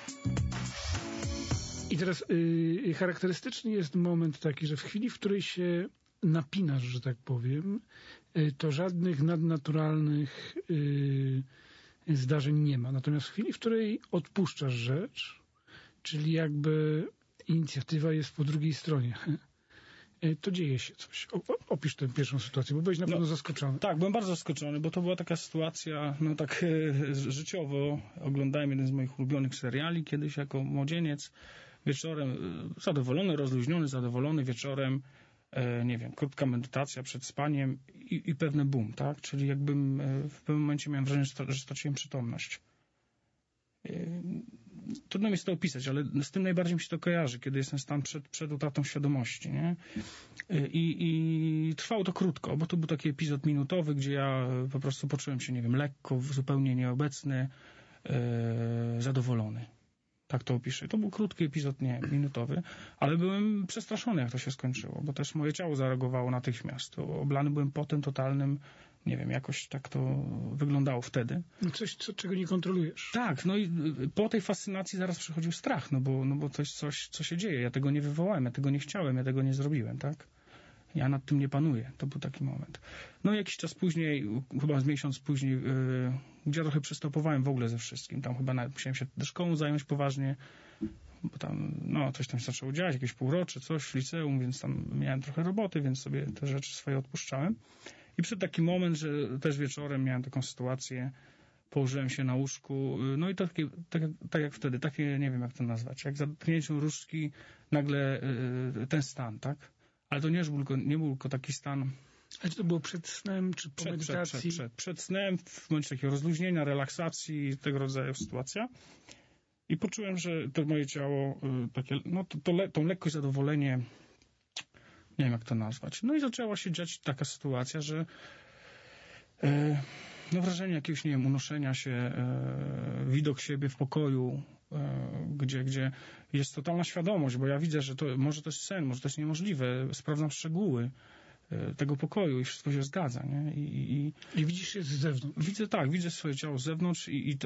I teraz charakterystyczny jest moment taki, że w chwili, w której się napinasz, że tak powiem, to żadnych nadnaturalnych zdarzeń nie ma. Natomiast w chwili, w której odpuszczasz rzecz, czyli jakby inicjatywa jest po drugiej stronie, to dzieje się coś. Opisz tę pierwszą sytuację, bo byłeś na pewno zaskoczony. Tak, byłem bardzo zaskoczony, bo to była taka sytuacja, życiowo. Oglądałem jeden z moich ulubionych seriali kiedyś jako młodzieniec. Wieczorem zadowolony wieczorem, nie wiem, krótka medytacja przed spaniem i pewne boom, tak? Czyli jakbym w pewnym momencie miałem wrażenie, że straciłem przytomność. Trudno mi jest to opisać, ale z tym najbardziej mi się to kojarzy, kiedy jestem stan przed utratą świadomości, nie? I trwało to krótko, bo to był taki epizod minutowy, gdzie ja po prostu poczułem się, nie wiem, lekko, zupełnie nieobecny, zadowolony. Tak to opiszę. To był krótki epizod, nie minutowy, ale byłem przestraszony, jak to się skończyło, bo też moje ciało zareagowało natychmiast. Oblany byłem potem totalnym, nie wiem, jakoś tak to wyglądało wtedy. Coś, czego nie kontrolujesz. Tak, no i po tej fascynacji zaraz przychodził strach, no bo to jest coś, co się dzieje. Ja tego nie wywołałem, ja tego nie chciałem, ja tego nie zrobiłem, tak? Ja nad tym nie panuję. To był taki moment. No i jakiś czas później, chyba z miesiąc później, gdzie ja trochę przystopowałem w ogóle ze wszystkim. Tam chyba nawet musiałem się szkołą zająć poważnie, bo tam, coś tam się zaczęło dziać, jakieś półrocze, coś w liceum, więc tam miałem trochę roboty, więc sobie te rzeczy swoje odpuszczałem. I przyszedł taki moment, że też wieczorem miałem taką sytuację, położyłem się na łóżku, no i to takie, tak jak wtedy, takie, nie wiem jak to nazwać, jak za dotknięciem różdżki nagle ten stan, tak? Ale to nie był tylko taki stan. A czy to było przed snem, czy po medytacji? Przed snem, w momencie takiego rozluźnienia, relaksacji, tego rodzaju sytuacja. I poczułem, że to moje ciało, takie, tą lekkość, zadowolenie, nie wiem jak to nazwać. No i zaczęła się dziać taka sytuacja, że wrażenie jakiegoś, nie wiem, unoszenia się, widok siebie w pokoju, gdzie jest totalna świadomość, bo ja widzę, że może to jest sen, może to jest niemożliwe, sprawdzam szczegóły tego pokoju i wszystko się zgadza, nie? I widzisz się z zewnątrz. Widzę swoje ciało z zewnątrz i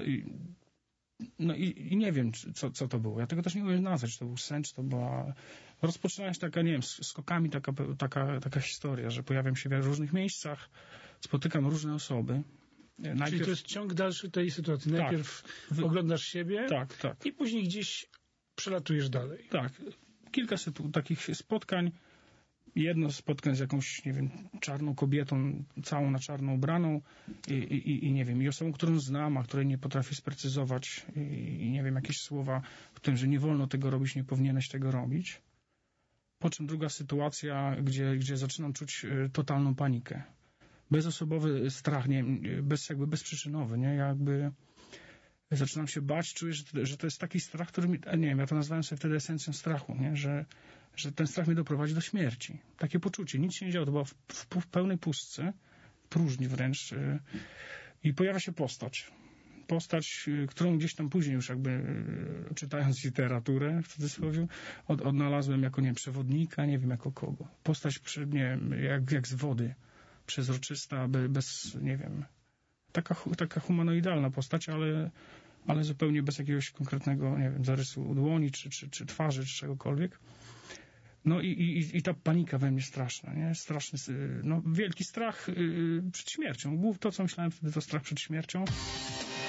nie wiem, co to było. Ja tego też nie umiem nazwać, czy to był sen, czy to była... Rozpoczynała się taka, nie wiem, skokami taka historia, że pojawiam się w różnych miejscach, spotykam różne osoby. Czyli to jest ciąg dalszy tej sytuacji. Najpierw oglądasz siebie i później gdzieś przelatujesz dalej. Tak. Kilka takich spotkań. Jedno spotkań z jakąś, nie wiem, czarną kobietą, całą na czarno ubraną i nie wiem, i osobą, którą znam, a której nie potrafię sprecyzować i nie wiem, jakieś słowa w tym, że nie wolno tego robić, nie powinieneś tego robić. Po czym druga sytuacja, gdzie zaczynam czuć totalną panikę. Bezosobowy strach, bezprzyczynowy, nie? Jakby zaczynam się bać, czuję, że to jest taki strach, który mi, nie wiem, ja to nazwałem sobie wtedy esencją strachu, nie? Że ten strach mnie doprowadzi do śmierci. Takie poczucie, nic się nie działo, to było w pełnej pustce, próżni wręcz i pojawia się postać, którą gdzieś tam później już jakby czytając literaturę, w cudzysłowie, odnalazłem jako, nie wiem, przewodnika, nie wiem jako kogo. Postać, nie wiem, jak z wody, przezroczysta, bez, nie wiem, taka humanoidalna postać, ale zupełnie bez jakiegoś konkretnego, nie wiem, zarysu dłoni, czy twarzy, czy czegokolwiek. No i ta panika we mnie straszna, nie? Straszny, wielki strach przed śmiercią. To, co myślałem wtedy, to strach przed śmiercią.